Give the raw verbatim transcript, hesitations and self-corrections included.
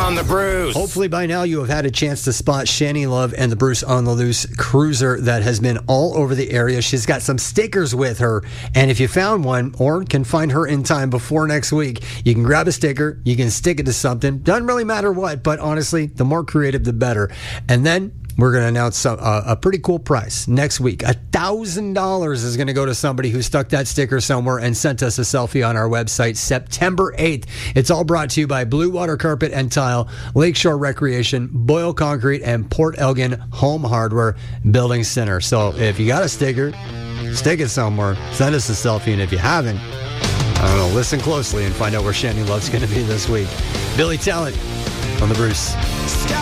on the Bruce. Hopefully by now you have had a chance to spot Shani Love and the Bruce on the Loose cruiser that has been all over the area. She's got some stickers with her, and if you found one or can find her in time before next week, you can grab a sticker, you can stick it to something. Doesn't really matter what, but honestly, the more creative, the better. And then we're going to announce some, uh, a pretty cool price next week. one thousand dollars is going to go to somebody who stuck that sticker somewhere and sent us a selfie on our website September eighth. It's all brought to you by Blue Water Carpet and Tile, Lakeshore Recreation, Boyle Concrete, and Port Elgin Home Hardware Building Center. So if you got a sticker, stick it somewhere. Send us a selfie. And if you haven't, I don't know, listen closely and find out where Shani Love's going to be this week. Billy Talent on the Bruce.